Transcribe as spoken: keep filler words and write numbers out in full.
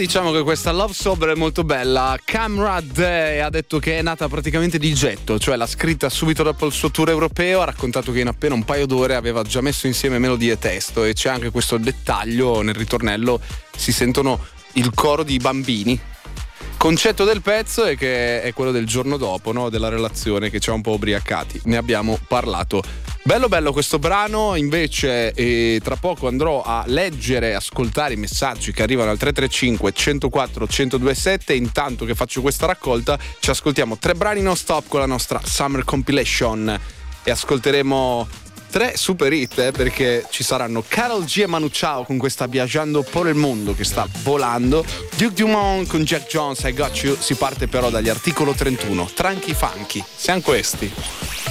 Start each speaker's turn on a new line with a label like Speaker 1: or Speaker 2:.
Speaker 1: diciamo che questa love sober è molto bella. Camrad ha detto che è nata praticamente di getto, cioè l'ha scritta subito dopo il suo tour europeo, ha raccontato che in appena un paio d'ore aveva già messo insieme melodia e testo, e c'è anche questo dettaglio nel ritornello, si sentono il coro di bambini. Concetto del pezzo è che è quello del giorno dopo, no? Della relazione, che ci ha un po' ubriacati. Ne abbiamo parlato. Bello bello questo brano, invece eh, tra poco andrò a leggere e ascoltare i messaggi che arrivano al tre tre cinque uno zero quattro uno zero due sette. Intanto che faccio questa raccolta ci ascoltiamo tre brani non stop con la nostra Summer Compilation e ascolteremo tre super hit, eh, perché ci saranno Karol G e Manu Chao con questa Viaggiando por el Mundo che sta volando, Duke Dumont con Jack Jones, I Got You. Si parte però dagli Articolo trentuno, Tranchi Funky, siamo questi.